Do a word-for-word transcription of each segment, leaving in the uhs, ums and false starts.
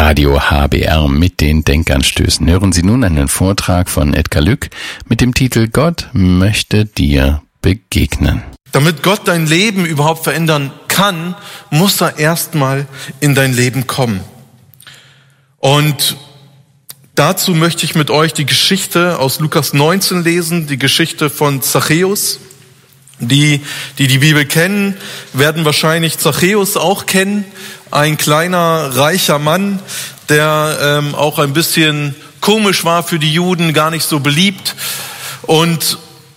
Radio H B R mit den Denkanstößen. Hören Sie nun einen Vortrag von Edgar Lück mit dem Titel Gott möchte dir begegnen. Damit Gott dein Leben überhaupt verändern kann, muss er erstmal in dein Leben kommen. Und dazu möchte ich mit euch die Geschichte aus Lukas neunzehn lesen, die Geschichte von Zachäus. Die, die die Bibel kennen, werden wahrscheinlich Zachäus auch kennen. Ein kleiner, reicher Mann, der ähm, auch ein bisschen komisch war für die Juden, gar nicht so beliebt. Und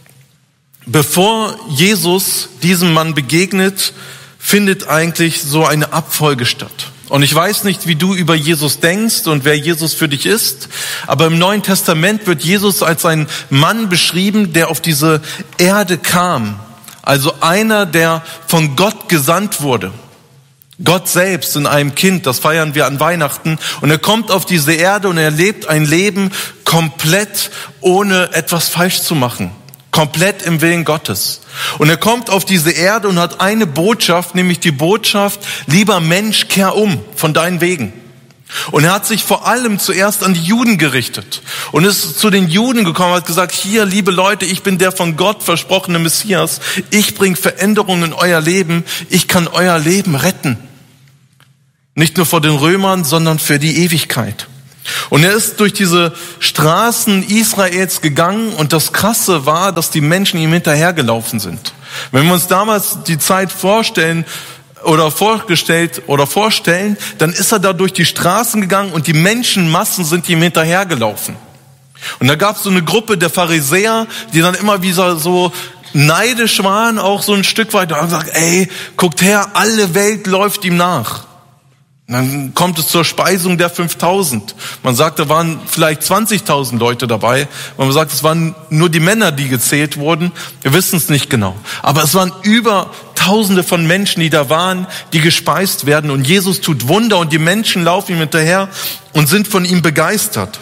bevor Jesus diesem Mann begegnet, findet eigentlich so eine Abfolge statt. Und ich weiß nicht, wie du über Jesus denkst und wer Jesus für dich ist, aber im Neuen Testament wird Jesus als ein Mann beschrieben, der auf diese Erde kam. Also einer, der von Gott gesandt wurde. Gott selbst in einem Kind, das feiern wir an Weihnachten. Und er kommt auf diese Erde und er lebt ein Leben komplett ohne etwas falsch zu machen. Komplett im Willen Gottes. Und er kommt auf diese Erde und hat eine Botschaft, nämlich die Botschaft, lieber Mensch, kehr um von deinen Wegen. Und er hat sich vor allem zuerst an die Juden gerichtet und ist zu den Juden gekommen und hat gesagt, hier, liebe Leute, ich bin der von Gott versprochene Messias. Ich bringe Veränderungen in euer Leben. Ich kann euer Leben retten. Nicht nur vor den Römern, sondern für die Ewigkeit. Und er ist durch diese Straßen Israels gegangen und das Krasse war, dass die Menschen ihm hinterhergelaufen sind. Wenn wir uns damals die Zeit vorstellen, oder vorgestellt oder vorstellen, dann ist er da durch die Straßen gegangen und die Menschenmassen sind ihm hinterhergelaufen. Und da gab es so eine Gruppe der Pharisäer, die dann immer wieder so neidisch waren, auch so ein Stück weit, und haben gesagt, ey, guckt her, alle Welt läuft ihm nach. Und dann kommt es zur Speisung der fünftausend. Man sagt, da waren vielleicht zwanzigtausend Leute dabei. Man sagt, es waren nur die Männer, die gezählt wurden. Wir wissen es nicht genau. Aber es waren über Tausende von Menschen, die da waren, die gespeist werden. Und Jesus tut Wunder und die Menschen laufen ihm hinterher und sind von ihm begeistert.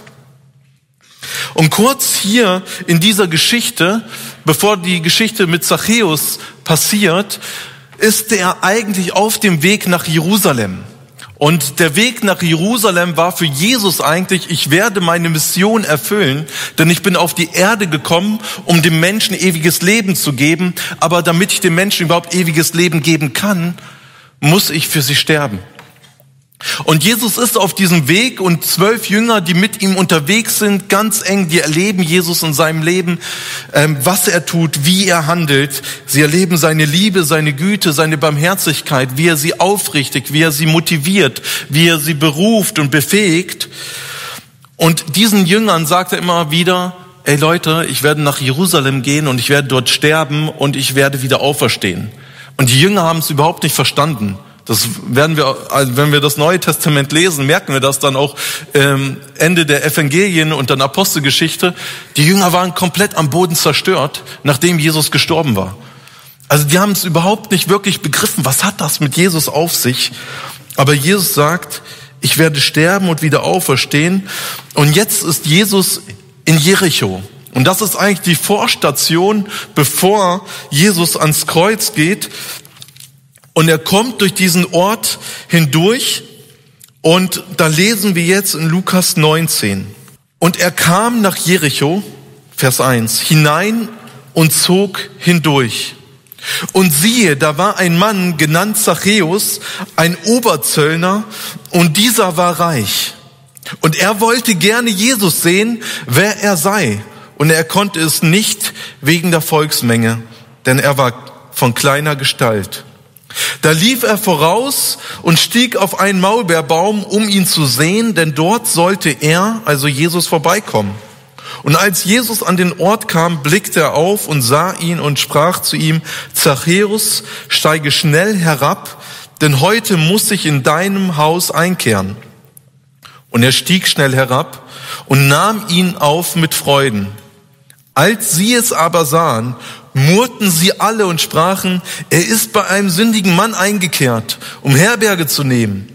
Und kurz hier in dieser Geschichte, bevor die Geschichte mit Zachäus passiert, ist er eigentlich auf dem Weg nach Jerusalem. Und der Weg nach Jerusalem war für Jesus eigentlich, ich werde meine Mission erfüllen, denn ich bin auf die Erde gekommen, um dem Menschen ewiges Leben zu geben. Aber damit ich dem Menschen überhaupt ewiges Leben geben kann, muss ich für sie sterben. Und Jesus ist auf diesem Weg und zwölf Jünger, die mit ihm unterwegs sind, ganz eng, die erleben Jesus in seinem Leben, ähm, was er tut, wie er handelt. Sie erleben seine Liebe, seine Güte, seine Barmherzigkeit, wie er sie aufrichtet, wie er sie motiviert, wie er sie beruft und befähigt. Und diesen Jüngern sagt er immer wieder, ey Leute, ich werde nach Jerusalem gehen und ich werde dort sterben und ich werde wieder auferstehen. Und die Jünger haben es überhaupt nicht verstanden. Das werden wir, also wenn wir das Neue Testament lesen, merken wir das dann auch ähm, Ende der Evangelien und dann Apostelgeschichte. Die Jünger waren komplett am Boden zerstört, nachdem Jesus gestorben war. Also die haben es überhaupt nicht wirklich begriffen. Was hat das mit Jesus auf sich? Aber Jesus sagt, ich werde sterben und wieder auferstehen. Und jetzt ist Jesus in Jericho. Und das ist eigentlich die Vorstation, bevor Jesus ans Kreuz geht. Und er kommt durch diesen Ort hindurch und da lesen wir jetzt in Lukas neunzehn. Und er kam nach Jericho, Vers eins, hinein und zog hindurch. Und siehe, da war ein Mann, genannt Zachäus, ein Oberzöllner, und dieser war reich. Und er wollte gerne Jesus sehen, wer er sei. Und er konnte es nicht wegen der Volksmenge, denn er war von kleiner Gestalt. Da lief er voraus und stieg auf einen Maulbeerbaum, um ihn zu sehen, denn dort sollte er, also Jesus, vorbeikommen. Und als Jesus an den Ort kam, blickte er auf und sah ihn und sprach zu ihm, Zachäus, steige schnell herab, denn heute muss ich in deinem Haus einkehren. Und er stieg schnell herab und nahm ihn auf mit Freuden. Als sie es aber sahen, murrten sie alle und sprachen, er ist bei einem sündigen Mann eingekehrt, um Herberge zu nehmen.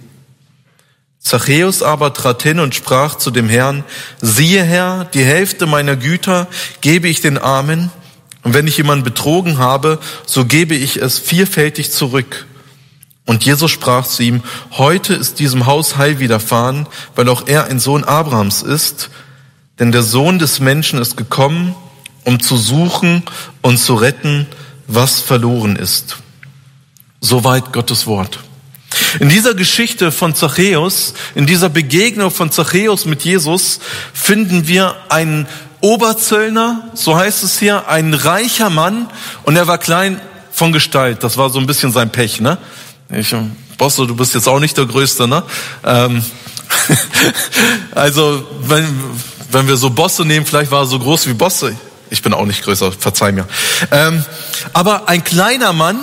Zachäus aber trat hin und sprach zu dem Herrn, siehe Herr, die Hälfte meiner Güter gebe ich den Armen, und wenn ich jemanden betrogen habe, so gebe ich es vierfältig zurück. Und Jesus sprach zu ihm: Heute ist diesem Haus Heil widerfahren, weil auch er ein Sohn Abrahams ist. Denn der Sohn des Menschen ist gekommen, um zu suchen und zu retten, was verloren ist. Soweit Gottes Wort. In dieser Geschichte von Zachäus, in dieser Begegnung von Zachäus mit Jesus, finden wir einen Oberzöllner, so heißt es hier, ein reicher Mann, und er war klein von Gestalt. Das war so ein bisschen sein Pech, ne? Ich, Bosse, du bist jetzt auch nicht der Größte, ne? Ähm, also, wenn, wenn wir so Bosse nehmen, vielleicht war er so groß wie Bosse. Ich bin auch nicht größer, verzeih mir. Ähm, aber ein kleiner Mann,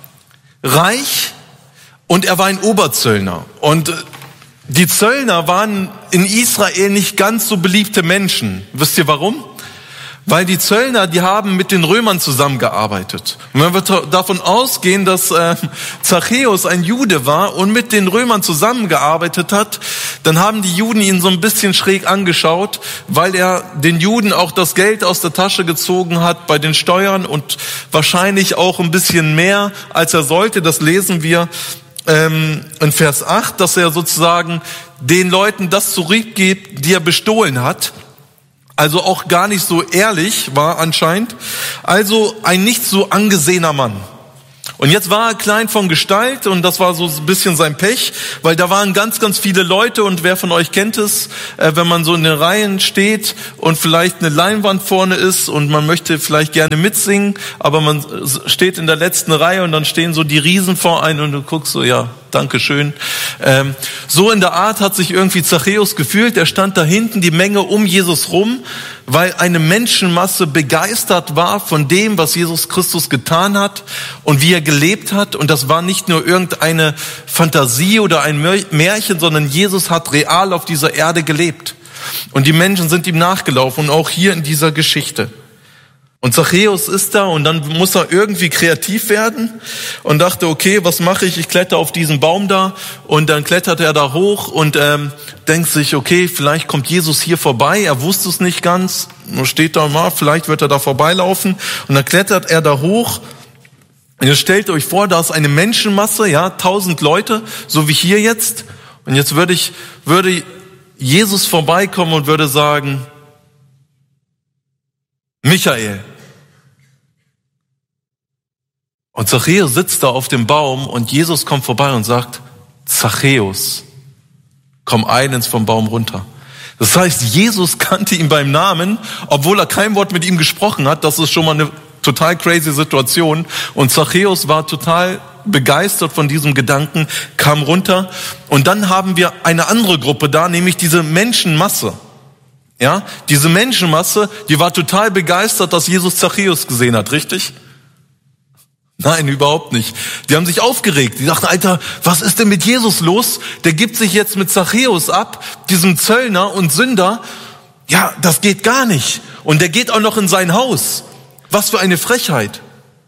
reich, und er war ein Oberzöllner. Und die Zöllner waren in Israel nicht ganz so beliebte Menschen. Wisst ihr warum? Weil die Zöllner, die haben mit den Römern zusammengearbeitet. Und wenn wir davon ausgehen, dass äh, Zachäus ein Jude war und mit den Römern zusammengearbeitet hat, dann haben die Juden ihn so ein bisschen schräg angeschaut, weil er den Juden auch das Geld aus der Tasche gezogen hat bei den Steuern und wahrscheinlich auch ein bisschen mehr, als er sollte. Das lesen wir ähm, in Vers acht, dass er sozusagen den Leuten das zurückgibt, die er bestohlen hat. Also auch gar nicht so ehrlich war anscheinend. Also ein nicht so angesehener Mann. Und jetzt war er klein von Gestalt und das war so ein bisschen sein Pech, weil da waren ganz, ganz viele Leute und wer von euch kennt es, äh, wenn man so in den Reihen steht und vielleicht eine Leinwand vorne ist und man möchte vielleicht gerne mitsingen, aber man steht in der letzten Reihe und dann stehen so die Riesen vor einem und du guckst so, ja, danke schön. Ähm, so in der Art hat sich irgendwie Zachäus gefühlt. Er stand da hinten, die Menge um Jesus rum, weil eine Menschenmasse begeistert war von dem, was Jesus Christus getan hat und wie er gelebt hat. Und das war nicht nur irgendeine Fantasie oder ein Märchen, sondern Jesus hat real auf dieser Erde gelebt. Und die Menschen sind ihm nachgelaufen und auch hier in dieser Geschichte. Und Zachäus ist da und dann muss er irgendwie kreativ werden und dachte, okay, was mache ich? Ich kletter auf diesen Baum da und dann klettert er da hoch und ähm, denkt sich, okay, vielleicht kommt Jesus hier vorbei. Er wusste es nicht ganz, nur steht da mal, vielleicht wird er da vorbeilaufen und dann klettert er da hoch. Und jetzt stellt euch vor, da ist eine Menschenmasse, ja, tausend Leute, so wie hier jetzt. Und jetzt würde ich, würde Jesus vorbeikommen und würde sagen, Michael. Und Zachäus sitzt da auf dem Baum und Jesus kommt vorbei und sagt, Zachäus, komm eilends vom Baum runter. Das heißt, Jesus kannte ihn beim Namen, obwohl er kein Wort mit ihm gesprochen hat. Das ist schon mal eine total crazy Situation. Und Zachäus war total begeistert von diesem Gedanken, kam runter. Und dann haben wir eine andere Gruppe da, nämlich diese Menschenmasse. Ja, diese Menschenmasse, die war total begeistert, dass Jesus Zachäus gesehen hat, richtig? Nein, überhaupt nicht. Die haben sich aufgeregt. Die dachten, Alter, was ist denn mit Jesus los? Der gibt sich jetzt mit Zachäus ab, diesem Zöllner und Sünder. Ja, das geht gar nicht. Und der geht auch noch in sein Haus. Was für eine Frechheit.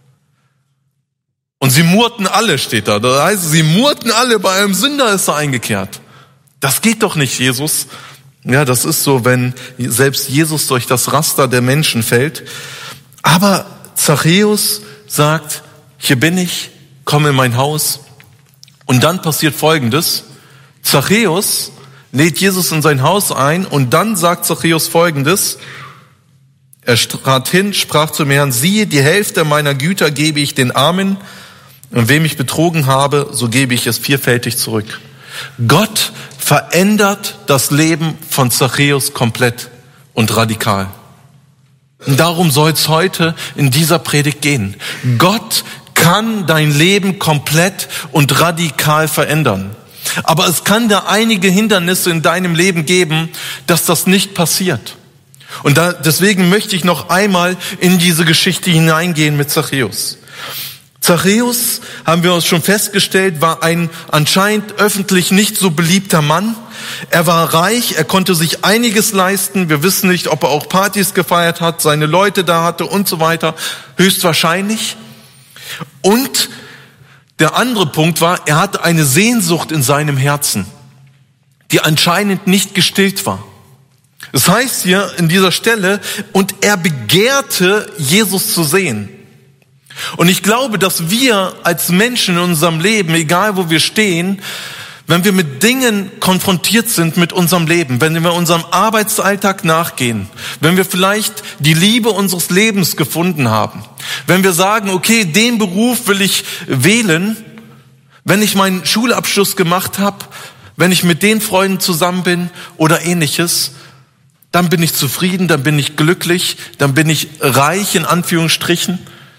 Und sie murrten alle, steht da. Das heißt, sie murrten alle, bei einem Sünder ist er eingekehrt. Das geht doch nicht, Jesus. Ja, das ist so, wenn selbst Jesus durch das Raster der Menschen fällt. Aber Zachäus sagt, hier bin ich, komm in mein Haus. Und dann passiert Folgendes. Zachäus lädt Jesus in sein Haus ein und dann sagt Zachäus Folgendes. Er trat hin, sprach zum Herrn, siehe, die Hälfte meiner Güter gebe ich den Armen und wem ich betrogen habe, so gebe ich es vierfältig zurück. Gott verändert das Leben von Zachäus komplett und radikal. Und darum soll es heute in dieser Predigt gehen. Gott kann dein Leben komplett und radikal verändern. Aber es kann da einige Hindernisse in deinem Leben geben, dass das nicht passiert. Und da, deswegen möchte ich noch einmal in diese Geschichte hineingehen mit Zachäus. Zachäus, haben wir uns schon festgestellt, war ein anscheinend öffentlich nicht so beliebter Mann. Er war reich, er konnte sich einiges leisten. Wir wissen nicht, ob er auch Partys gefeiert hat, seine Leute da hatte und so weiter. Höchstwahrscheinlich. Und der andere Punkt war, er hatte eine Sehnsucht in seinem Herzen, die anscheinend nicht gestillt war. Das heißt hier in dieser Stelle, und er begehrte, Jesus zu sehen. Und ich glaube, dass wir als Menschen in unserem Leben, egal wo wir stehen, wenn wir mit Dingen konfrontiert sind mit unserem Leben, wenn wir unserem Arbeitsalltag nachgehen, wenn wir vielleicht die Liebe unseres Lebens gefunden haben, wenn wir sagen, okay, den Beruf will ich wählen, wenn ich meinen Schulabschluss gemacht habe, wenn ich mit den Freunden zusammen bin oder ähnliches, dann bin ich zufrieden, dann bin ich glücklich, dann bin ich reich in Anführungsstrichen.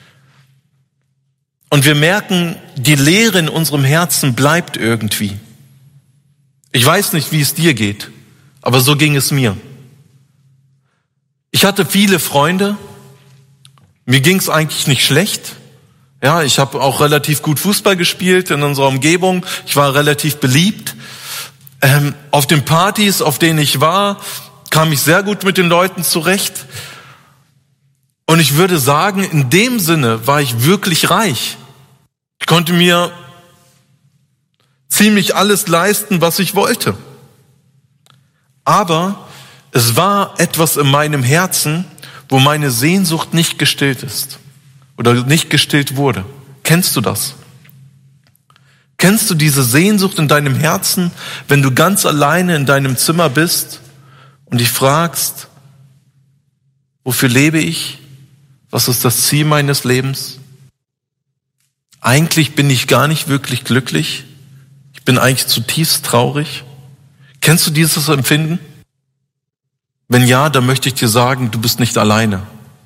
Und wir merken, die Leere in unserem Herzen bleibt irgendwie. Ich weiß nicht, wie es dir geht, aber so ging es mir. Ich hatte viele Freunde, mir ging es eigentlich nicht schlecht. Ja, ich habe auch relativ gut Fußball gespielt in unserer Umgebung, ich war relativ beliebt. Ähm, auf den Partys, auf denen ich war, kam ich sehr gut mit den Leuten zurecht. Und ich würde sagen, in dem Sinne war ich wirklich reich. Ich konnte mir ziemlich alles leisten, was ich wollte. Aber es war etwas in meinem Herzen, wo meine Sehnsucht nicht gestillt ist oder nicht gestillt wurde. Kennst du das? Kennst du diese Sehnsucht in deinem Herzen, wenn du ganz alleine in deinem Zimmer bist und dich fragst, wofür lebe ich? Was ist das Ziel meines Lebens? Eigentlich bin ich gar nicht wirklich glücklich. Ich bin eigentlich zutiefst traurig. Kennst du dieses Empfinden? Wenn ja, dann möchte ich dir sagen, du bist nicht alleine.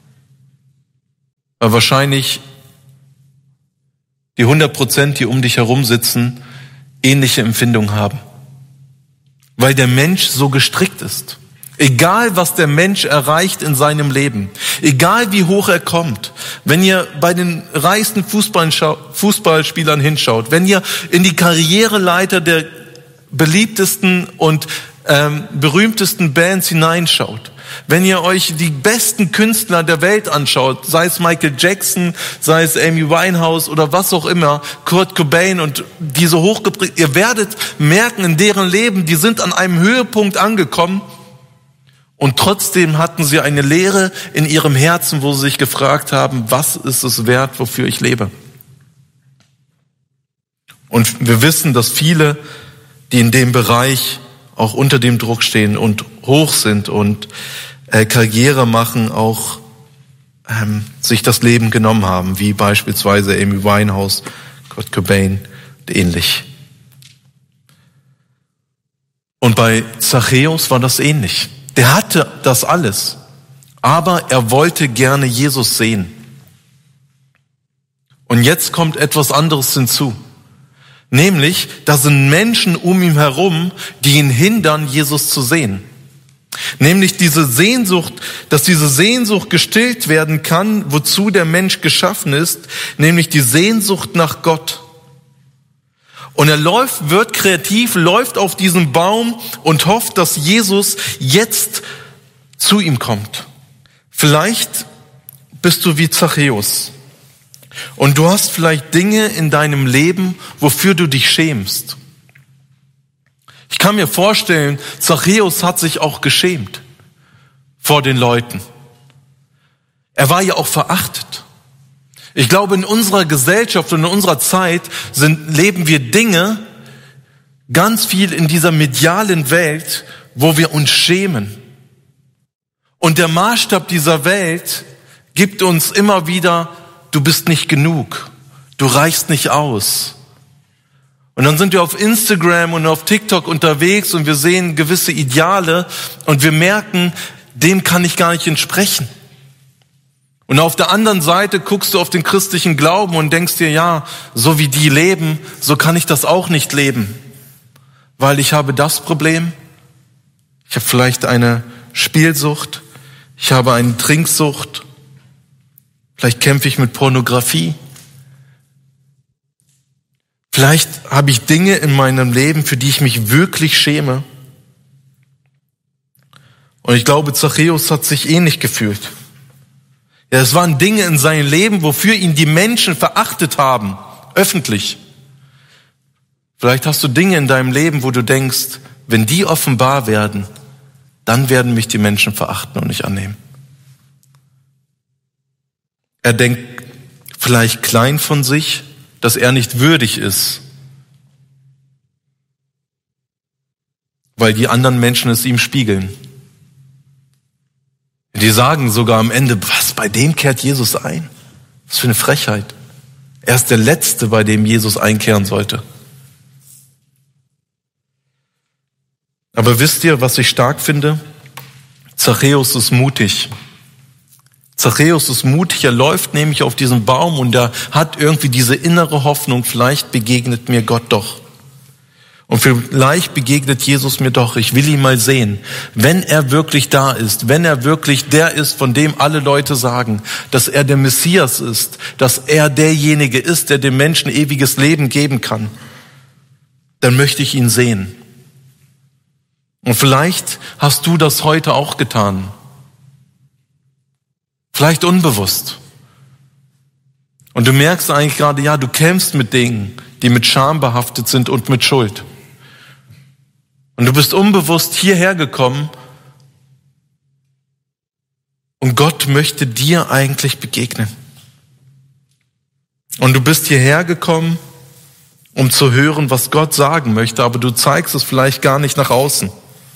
Weil wahrscheinlich die hundert Prozent, die um dich herum sitzen, ähnliche Empfindungen haben. Weil der Mensch so gestrickt ist. Egal, was der Mensch erreicht in seinem Leben, egal wie hoch er kommt, wenn ihr bei den reichsten Fußballspielern hinschaut, wenn ihr in die Karriereleiter der beliebtesten und ähm, berühmtesten Bands hineinschaut, wenn ihr euch die besten Künstler der Welt anschaut, sei es Michael Jackson, sei es Amy Winehouse oder was auch immer, Kurt Cobain und diese hochgeprägt, ihr werdet merken in deren Leben, die sind an einem Höhepunkt angekommen. Und trotzdem hatten sie eine Leere in ihrem Herzen, wo sie sich gefragt haben, was ist es wert, wofür ich lebe? Und wir wissen, dass viele, die in dem Bereich auch unter dem Druck stehen und hoch sind und äh, Karriere machen, auch ähm, sich das Leben genommen haben, wie beispielsweise Amy Winehouse, Kurt Cobain und ähnlich. Und bei Zachäus war das ähnlich. Der hatte das alles, aber er wollte gerne Jesus sehen. Und jetzt kommt etwas anderes hinzu. Nämlich, da sind Menschen um ihn herum, die ihn hindern, Jesus zu sehen. Nämlich diese Sehnsucht, dass diese Sehnsucht gestillt werden kann, wozu der Mensch geschaffen ist, nämlich die Sehnsucht nach Gott. Und er läuft, wird kreativ, läuft auf diesen Baum und hofft, dass Jesus jetzt zu ihm kommt. Vielleicht bist du wie Zachäus. Und du hast vielleicht Dinge in deinem Leben, wofür du dich schämst. Ich kann mir vorstellen, Zachäus hat sich auch geschämt vor den Leuten. Er war ja auch verachtet. Ich glaube, in unserer Gesellschaft und in unserer Zeit sind, leben wir Dinge ganz viel in dieser medialen Welt, wo wir uns schämen. Und der Maßstab dieser Welt gibt uns immer wieder, du bist nicht genug, du reichst nicht aus. Und dann sind wir auf Instagram und auf TikTok unterwegs und wir sehen gewisse Ideale und wir merken, dem kann ich gar nicht entsprechen. Und auf der anderen Seite guckst du auf den christlichen Glauben und denkst dir, ja, so wie die leben, so kann ich das auch nicht leben. Weil ich habe das Problem, ich habe vielleicht eine Spielsucht, ich habe eine Trinksucht, vielleicht kämpfe ich mit Pornografie. Vielleicht habe ich Dinge in meinem Leben, für die ich mich wirklich schäme. Und ich glaube, Zachäus hat sich ähnlich gefühlt. Ja, es waren Dinge in seinem Leben, wofür ihn die Menschen verachtet haben, öffentlich. Vielleicht hast du Dinge in deinem Leben, wo du denkst, wenn die offenbar werden, dann werden mich die Menschen verachten und nicht annehmen. Er denkt vielleicht klein von sich, dass er nicht würdig ist, weil die anderen Menschen es ihm spiegeln. Die sagen sogar am Ende, was, bei dem kehrt Jesus ein? Was für eine Frechheit. Er ist der Letzte, bei dem Jesus einkehren sollte. Aber wisst ihr, was ich stark finde? Zachäus ist mutig. Zachäus ist mutig, er läuft nämlich auf diesen Baum und er hat irgendwie diese innere Hoffnung, vielleicht begegnet mir Gott doch. Und vielleicht begegnet Jesus mir doch, ich will ihn mal sehen. Wenn er wirklich da ist, wenn er wirklich der ist, von dem alle Leute sagen, dass er der Messias ist, dass er derjenige ist, der dem Menschen ewiges Leben geben kann, dann möchte ich ihn sehen. Und vielleicht hast du das heute auch getan. Vielleicht unbewusst. Und du merkst eigentlich gerade, ja, du kämpfst mit Dingen, die mit Scham behaftet sind und mit Schuld. Und du bist unbewusst hierher gekommen und Gott möchte dir eigentlich begegnen. Und du bist hierher gekommen, um zu hören, was Gott sagen möchte, aber du zeigst es vielleicht gar nicht nach außen.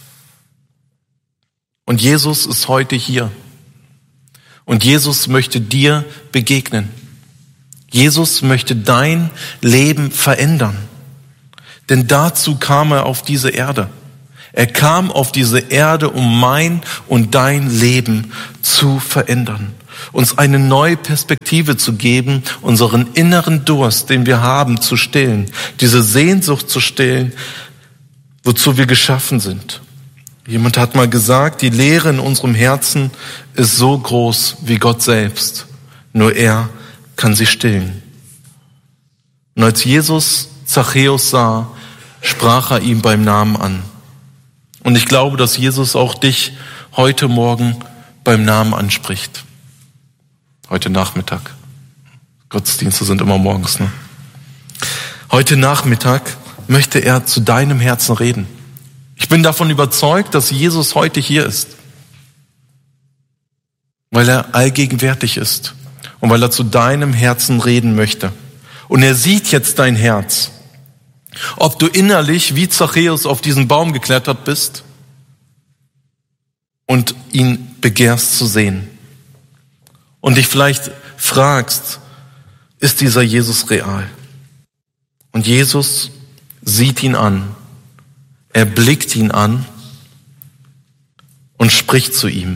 Und Jesus ist heute hier. Und Jesus möchte dir begegnen. Jesus möchte dein Leben verändern. Denn dazu kam er auf diese Erde. Er kam auf diese Erde, um mein und dein Leben zu verändern. Uns eine neue Perspektive zu geben, unseren inneren Durst, den wir haben, zu stillen. Diese Sehnsucht zu stillen, wozu wir geschaffen sind. Jemand hat mal gesagt, die Leere in unserem Herzen ist so groß wie Gott selbst. Nur er kann sie stillen. Und als Jesus Zachäus sah, sprach er ihn beim Namen an. Und ich glaube, dass Jesus auch dich heute Morgen beim Namen anspricht. Heute Nachmittag. Gottesdienste sind immer morgens, ne? Heute Nachmittag möchte er zu deinem Herzen reden. Ich bin davon überzeugt, dass Jesus heute hier ist. Weil er allgegenwärtig ist. Und weil er zu deinem Herzen reden möchte. Und er sieht jetzt dein Herz. Ob du innerlich wie Zachäus auf diesen Baum geklettert bist und ihn begehrst zu sehen. Und dich vielleicht fragst, ist dieser Jesus real? Und Jesus sieht ihn an. Er blickt ihn an und spricht zu ihm.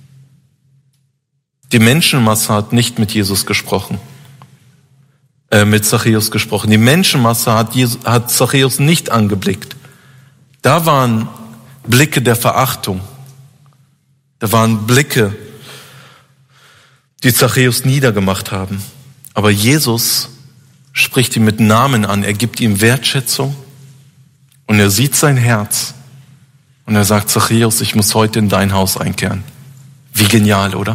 Die Menschenmasse hat nicht mit Jesus gesprochen. mit Zachäus gesprochen. Die Menschenmasse hat, Jesus, hat Zachäus nicht angeblickt. Da waren Blicke der Verachtung. Da waren Blicke, die Zachäus niedergemacht haben. Aber Jesus spricht ihn mit Namen an. Er gibt ihm Wertschätzung und er sieht sein Herz. Und er sagt, Zachäus, ich muss heute in dein Haus einkehren. Wie genial, oder?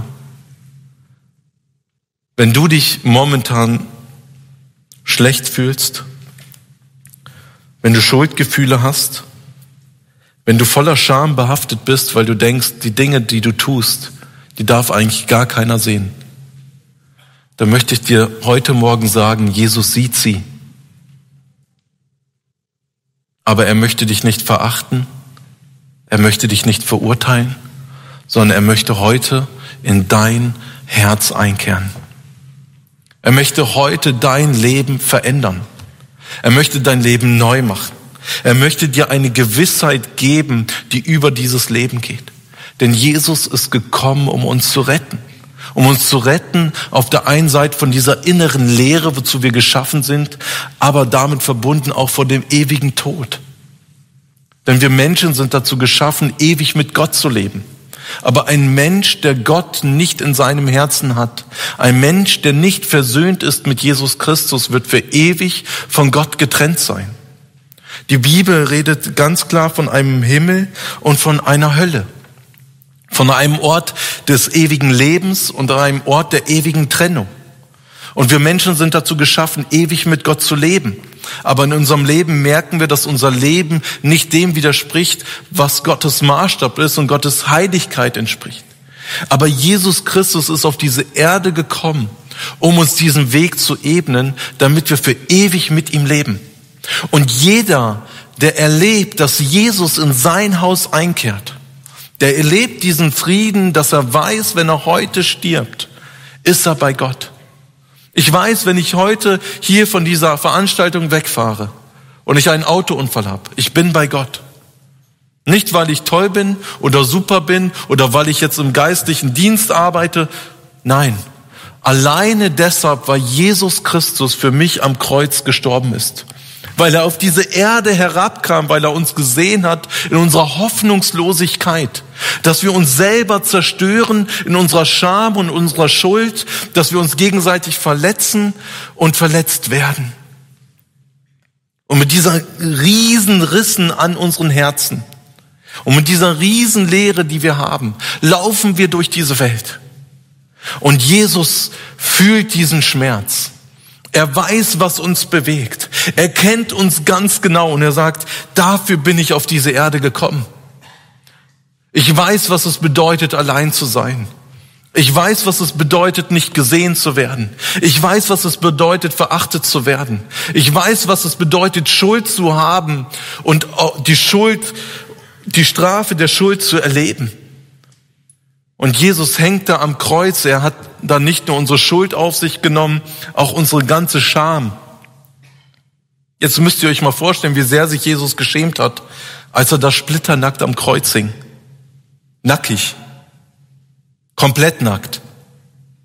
Wenn du dich momentan schlecht fühlst, wenn du Schuldgefühle hast, wenn du voller Scham behaftet bist, weil du denkst, die Dinge, die du tust, die darf eigentlich gar keiner sehen, dann möchte ich dir heute Morgen sagen, Jesus sieht sie. Aber er möchte dich nicht verachten, er möchte dich nicht verurteilen, sondern er möchte heute in dein Herz einkehren. Er möchte heute dein Leben verändern. Er möchte dein Leben neu machen. Er möchte dir eine Gewissheit geben, die über dieses Leben geht. Denn Jesus ist gekommen, um uns zu retten. Um uns zu retten auf der einen Seite von dieser inneren Leere, wozu wir geschaffen sind, aber damit verbunden auch vor dem ewigen Tod. Denn wir Menschen sind dazu geschaffen, ewig mit Gott zu leben. Aber ein Mensch, der Gott nicht in seinem Herzen hat, ein Mensch, der nicht versöhnt ist mit Jesus Christus, wird für ewig von Gott getrennt sein. Die Bibel redet ganz klar von einem Himmel und von einer Hölle. Von einem Ort des ewigen Lebens und einem Ort der ewigen Trennung. Und wir Menschen sind dazu geschaffen, ewig mit Gott zu leben. Aber in unserem Leben merken wir, dass unser Leben nicht dem widerspricht, was Gottes Maßstab ist und Gottes Heiligkeit entspricht. Aber Jesus Christus ist auf diese Erde gekommen, um uns diesen Weg zu ebnen, damit wir für ewig mit ihm leben. Und jeder, der erlebt, dass Jesus in sein Haus einkehrt, der erlebt diesen Frieden, dass er weiß, wenn er heute stirbt, ist er bei Gott. Ich weiß, wenn ich heute hier von dieser Veranstaltung wegfahre und ich einen Autounfall habe, ich bin bei Gott. Nicht, weil ich toll bin oder super bin oder weil ich jetzt im geistlichen Dienst arbeite. Nein, alleine deshalb, weil Jesus Christus für mich am Kreuz gestorben ist. Weil er auf diese Erde herabkam, weil er uns gesehen hat in unserer Hoffnungslosigkeit, dass wir uns selber zerstören in unserer Scham und unserer Schuld, dass wir uns gegenseitig verletzen und verletzt werden. Und mit dieser riesen Rissen an unseren Herzen und mit dieser riesen Leere, die wir haben, laufen wir durch diese Welt. Und Jesus fühlt diesen Schmerz. Er weiß, was uns bewegt. Er kennt uns ganz genau und er sagt, dafür bin ich auf diese Erde gekommen. Ich weiß, was es bedeutet, allein zu sein. Ich weiß, was es bedeutet, nicht gesehen zu werden. Ich weiß, was es bedeutet, verachtet zu werden. Ich weiß, was es bedeutet, Schuld zu haben und die Schuld, die Strafe der Schuld zu erleben. Und Jesus hängt da am Kreuz. Er hat da nicht nur unsere Schuld auf sich genommen, auch unsere ganze Scham. Jetzt müsst ihr euch mal vorstellen, wie sehr sich Jesus geschämt hat, als er da splitternackt am Kreuz hing. Nackig. Komplett nackt.